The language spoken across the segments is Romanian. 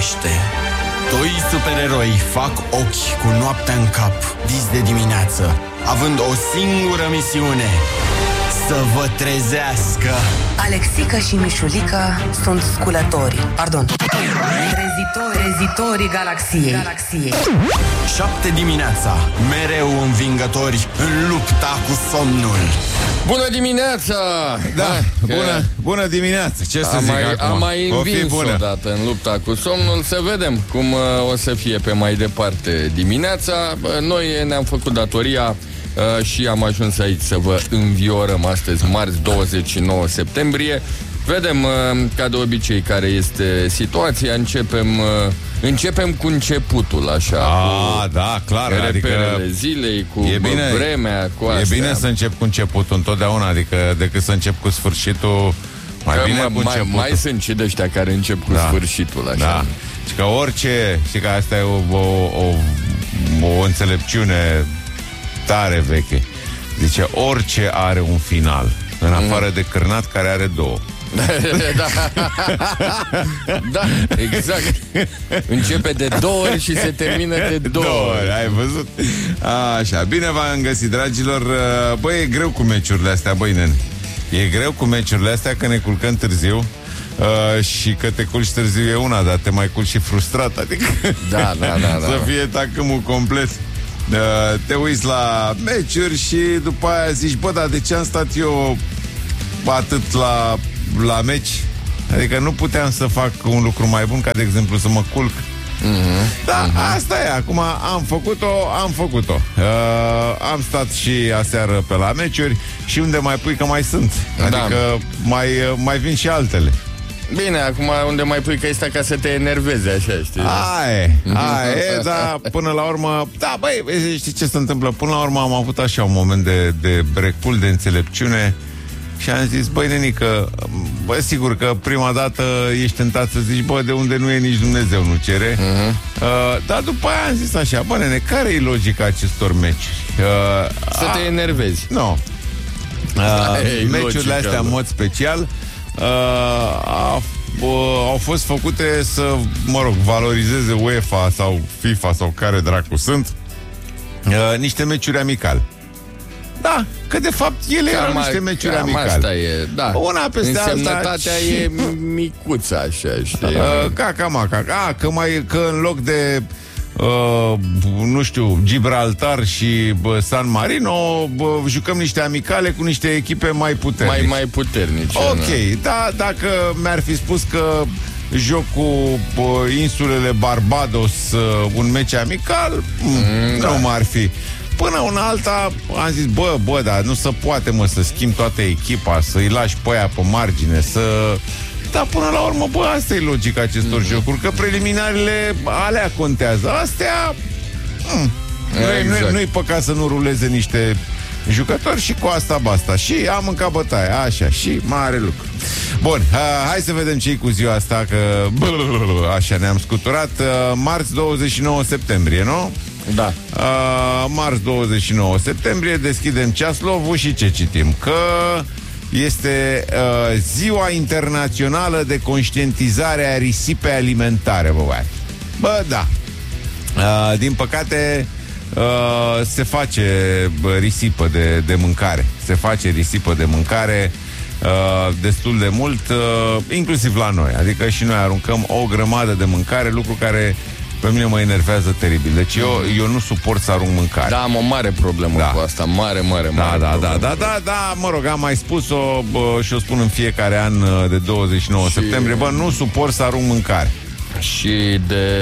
pornește. Doi supereroi fac ochi cu noaptea în cap, dis de dimineață, având o singură misiune: să vă trezească. Alexica și Mișulica sunt trezitorii galaxiei. 7 dimineața, mereu învingători în lupta cu somnul. Bună dimineața! Da, bună dimineața. Ce să zic acum? Am mai învins odată în lupta cu somnul. Să vedem cum o să fie pe mai departe dimineața. Noi ne-am făcut datoria și am ajuns aici să vă înviorăm astăzi, marți 29 septembrie. Vedem, ca de obicei, care este situația. Începem cu începutul, așa. Da, clar. Reperele adică zilei, cu vremea, cu astea. E bine să încep cu începutul întotdeauna, adică decât să încep cu sfârșitul. Mai sunt și de ăștia care încep cu sfârșitul, așa. Da. Și că orice, știi că asta e o înțelepciune tare veche. Zice, orice are un final, în afară de cârnat, care are două. Da, exact. Începe de 2 ori și se termină de 2 ori. Ai văzut? Așa, bine v-am găsit, dragilor. Băi, e greu cu meciurile astea, băi, nene. E greu cu meciurile astea, că ne culcăm târziu. Și că te culci târziu e una, dar te mai culci și frustrat. Adică da. să fie tacâmul complet. Te uiți la meciuri și după aia zici, bă, dar de ce am stat eu atât la meci? Adică nu puteam să fac un lucru mai bun, ca de exemplu să mă culc. Asta e, acum am făcut-o. Am stat și aseară pe la meciuri. Și unde mai pui, că mai sunt. Adică mai vin și altele. Bine, acum unde mai pui că este ca să te enervezi, așa, știi? Aia, dar până la urmă, da, băi, știi ce se întâmplă? Până la urmă am avut așa un moment de recul, de înțelepciune. Și am zis, băi, nenică, bă, sigur că prima dată ești tentat să zici, bă, de unde nu e nici Dumnezeu nu cere. Dar după aia am zis așa, bă, nene, care e logica acestor meci? Să te enervezi. Nu. Meciurile astea, în mod special, au fost făcute să, valorizeze UEFA sau FIFA sau care dracu sunt, niște meciuri amicale. Da, că de fapt ele erau niște meciuri amicale. Asta e, da. Una peste însemnătatea alta e micuță, așa, știi? Că în loc de nu știu, Gibraltar și San Marino, jucăm niște amicale cu niște echipe mai puternice. Mai puternice. Ok, da, dacă mi-ar fi spus că joc cu insulele Barbados un meci amical, nu m-ar fi. Până una alta am zis, bă, dar nu se poate, să schimbi toată echipa, să-i lași pe aia pe margine, dar până la urmă, asta e logica acestor jocuri, că preliminarele alea contează. Astea exact. Nu-i păcat să nu ruleze niște jucători și cu asta basta. Și am mâncat bătaie, așa, și mare lucru. Bun, hai să vedem ce-i cu ziua asta, că așa ne-am scuturat. Marți 29 septembrie, nu? Da. Marți 29 septembrie, deschidem ceaslovul și ce citim? Că este Ziua Internațională de Conștientizare a Risipei Alimentare, da. Din păcate se face risipă de mâncare. Se face risipă de mâncare destul de mult, inclusiv la noi. Adică și noi aruncăm o grămadă de mâncare, lucru care pe mine mă enervează teribil. Deci eu nu suport să arunc mâncare. Da, am o mare problemă cu asta. Mare Da, mă rog, am mai spus-o și o spun în fiecare an de 29 septembrie. Nu suport să arunc mâncare. Și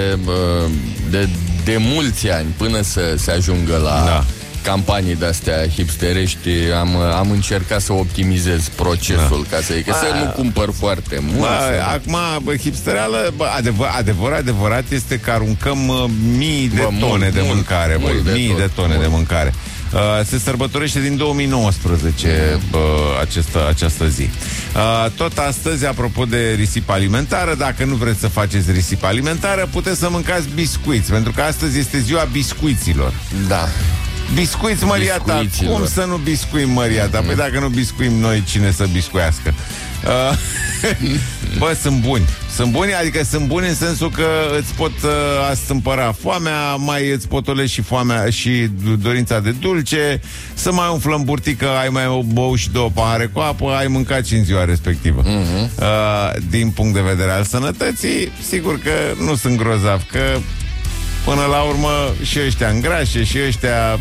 de mulți ani, până să se ajungă la campanii de-astea hipsterești, am încercat să optimizez procesul, ca să zic, că să nu cumpăr foarte mult. Acum, hipstereală, adevărat este că aruncăm mii de tone de mâncare. Mii de tone de mâncare. Se sărbătorește din 2019 această zi. Tot astăzi, apropo de risipă alimentară, dacă nu vreți să faceți risipă alimentară, puteți să mâncați biscuiți, pentru că astăzi este ziua biscuiților. Da. Biscuiți, măria ta. Cum să nu biscuim, măria ta? Păi dacă nu biscuim noi, cine să biscuiască? Sunt buni. Sunt buni, adică sunt buni în sensul că îți pot astâmpăra foamea, mai îți potolești și foamea și dorința de dulce, să mai umflă în burtică, ai mai băut și 2 pahare cu apă, ai mâncat și în ziua respectivă. Din punct de vedere al sănătății, sigur că nu sunt grozav, că până la urmă și ăștia îngrașe și ăștia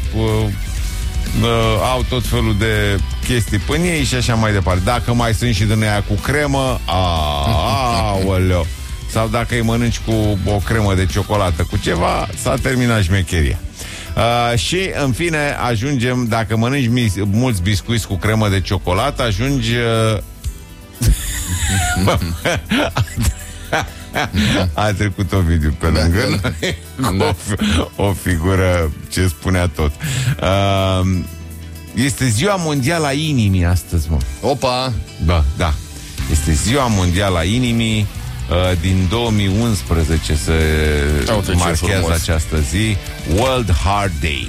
au tot felul de chestii până ei și așa mai departe. Dacă mai sunt și din aia cu cremă, aoleo. Sau dacă îi mănânci cu o cremă de ciocolată cu ceva, s-a terminat șmecheria. Și în fine ajungem, dacă mănânci mulți biscuiți cu cremă de ciocolată, ajungi a trecut Ovidiu pe lângă noi, o figură ce spunea tot. Este ziua mondială a inimii astăzi, mă. Opa! Da. Este ziua mondială a inimii. Din 2011 se marchează această zi, World Heart Day.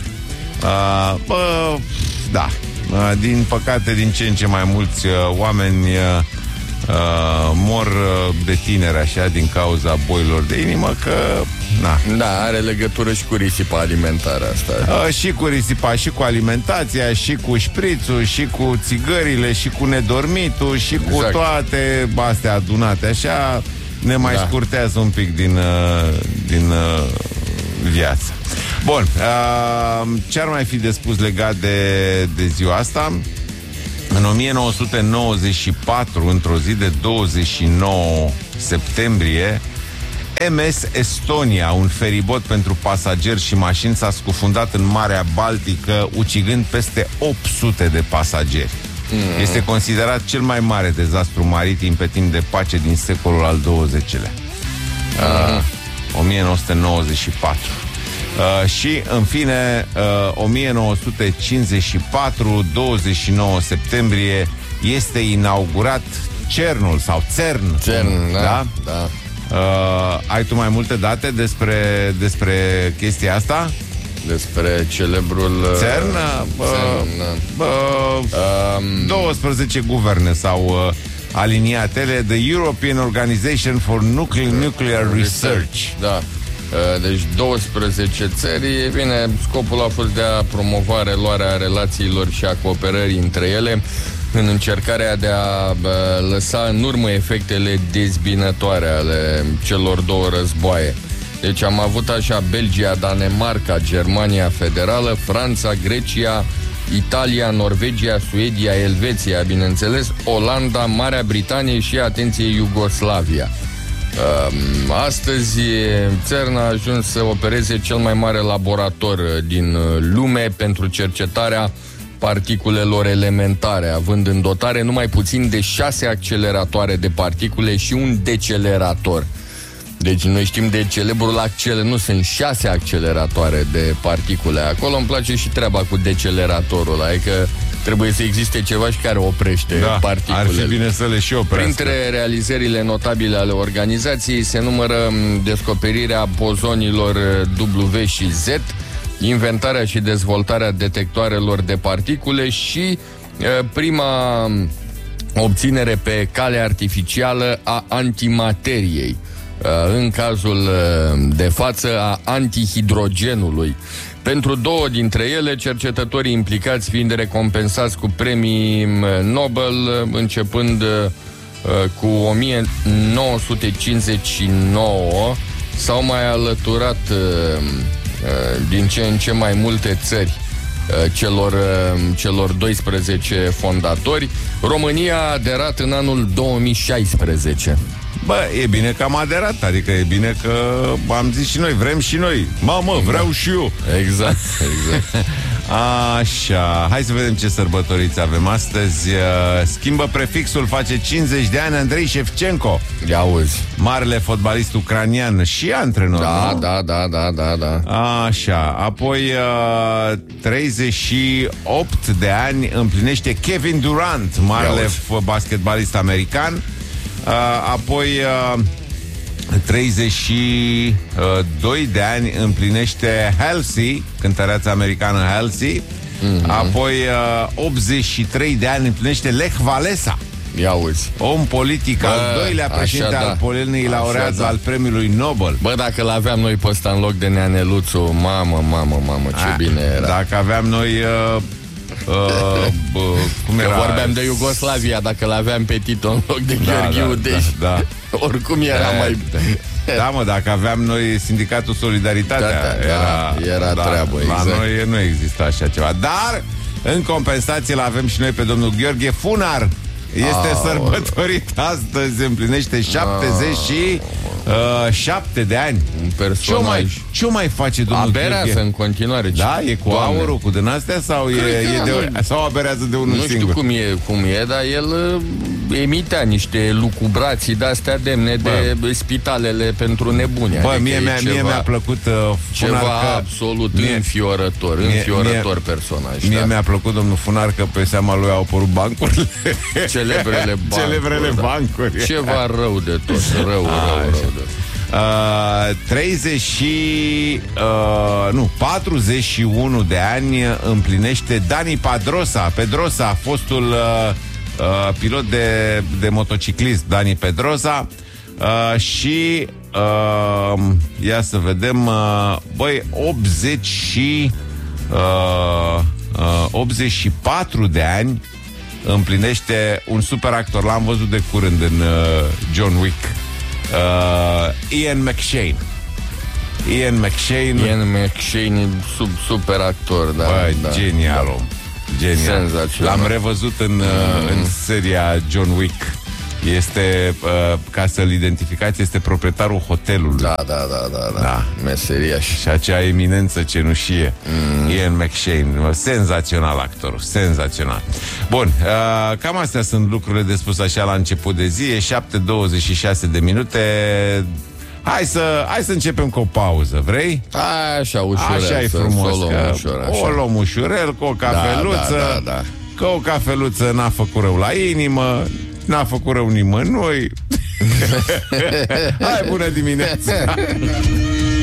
Da. Din păcate, din ce în ce mai mulți oameni mor de tineri așa din cauza bolilor de inimă, că da, are legătură și cu risipa alimentară asta. Și cu risipa, și cu alimentația, și cu șprițul, și cu țigările, și cu nedormitul, și cu toate astea adunate așa, ne mai scurtează un pic din viață. Bun, ce ar mai fi de spus legat de ziua asta? În 1994, într-o zi de 29 septembrie, MS Estonia, un feribot pentru pasageri și mașini, s-a scufundat în Marea Baltică, ucigând peste 800 de pasageri. Este considerat cel mai mare dezastru maritim pe timp de pace din secolul al XX-lea. 1994. Și, în fine, 1954, 29 septembrie, este inaugurat CERN-ul sau CERN. Da? Ai tu mai multe date despre chestia asta? Despre celebrul CERN? 12 guverne s-au aliniat ele, The European Organization for Nuclear Research. Da. Deci 12 țări. Bine, scopul a fost de a promova reluarea relațiilor și a cooperării între ele în încercarea de a lăsa în urmă efectele dezbinătoare ale celor 2 războaie. Deci am avut așa Belgia, Danemarca, Germania Federală, Franța, Grecia, Italia, Norvegia, Suedia, Elveția, bineînțeles, Olanda, Marea Britanie și, atenție, Iugoslavia. Astăzi CERN a ajuns să opereze cel mai mare laborator din lume pentru cercetarea particulelor elementare, având în dotare numai puțin de 6 acceleratoare de particule și un decelerator. Deci noi știm de celebrul nu sunt 6 acceleratoare de particule. Acolo îmi place și treaba cu deceleratorul, adică trebuie să existe ceva și care oprește particulele. Ar fi bine să le și oprească. Printre realizările notabile ale organizației se numără descoperirea bozonilor W și Z, inventarea și dezvoltarea detectoarelor de particule și prima obținere pe cale artificială a antimateriei, în cazul de față a antihidrogenului. Pentru 2 dintre ele, cercetătorii implicați fiind recompensați cu premii Nobel, începând cu 1959, s-au mai alăturat din ce în ce mai multe țări celor 12 fondatori. România a aderat în anul 2016. E bine că am aderat, adică e bine că am zis și noi, vrem și noi. Mamă, vreau și eu. Exact. Așa, hai să vedem ce sărbătoriți avem astăzi. Schimbă prefixul, face 50 de ani Andrei Șefcenco. Ia auzi. Marele fotbalist ucranian și antrenor. Da. Așa, apoi 38 de ani împlinește Kevin Durant, marele basketbalist american. Apoi 32 de ani împlinește Halsey, cântăreața americană Halsey. Apoi 83 de ani împlinește Lech Walesa. Ia uzi. Om politic, al doilea președinte al Poloniei, laureat al premiului Nobel. Bă, dacă l-aveam noi pe ăsta în loc de Neaneluțu, mamă, ce bine era. Dacă aveam noi... cum era? Vorbeam de Iugoslavia, dacă l-aveam pe Tito în loc de Gheorghe Udeș. Oricum era mai... Da, mă, dacă aveam noi Sindicatul Solidaritatea, era treabă, exact. La noi nu exista așa ceva. Dar, în compensație, l-avem și noi pe domnul Gheorghe Funar. Este sărbătorit astăzi, împlinește 77 de ani. Un personaj. Ce mai face domnul Gheorghe? Aberează în continuare. Da? E cu aurul, cu din astea? Sau aberează de unul singur? Nu știu cum e, dar el emitea niște lucubrații de-astea demne de spitalele pentru nebuni. Bă, mie mi-a plăcut ceva absolut înfiorător personaj. Mie mi-a plăcut domnul Funar că pe seama lui au apărut bancurile. Celebrele bancuri. Ceva rău de tot. Rău de tot. 41 de ani împlinește Dani Pedrosa, fostul pilot de motociclist Dani Pedrosa. Și ia să vedem, 84 de ani împlinește un super actor. L-am văzut de curând în John Wick, Ian McShane. Ian McShane, super actor, da. Genial om. Genial. Senzațional. L-am revăzut în seria John Wick. Este, ca să-l identificați, este proprietarul hotelului. Da. Meseriaș. Și acea eminență cenușie. Ian McShane. Senzațional actor. Senzațional. Bun, cam astea sunt lucrurile de spus așa la început de zi. E 7:26 de minute. Hai să începem cu o pauză, vrei? Așa, ușurel. Așa e frumos. O luăm ușurel, cu o cafeluță. Da. Că o cafeluță n-a făcut rău la inimă, n-a făcut rău nimănui. Hai, bună dimineața!